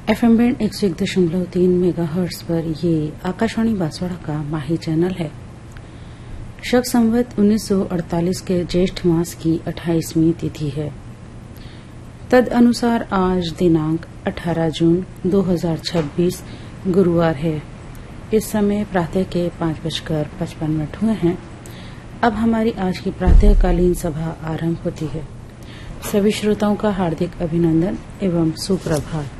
FM band 101.3 megahertz पर ये आकाशवाणी बांसवाड़ा का माही चैनल है। शक संवत 1948 के ज्येष्ठ मास की 28वीं तिथि है। तद अनुसार आज दिनांक 18 जून 2026 गुरुवार है। इस समय प्रातः के 5:55 हुए हैं। अब हमारी आज की प्रातःकालीन सभा आरंभ होती है। सभी श्रोताओं का हार्दिक अभिनंदन एवं सुप्रभात।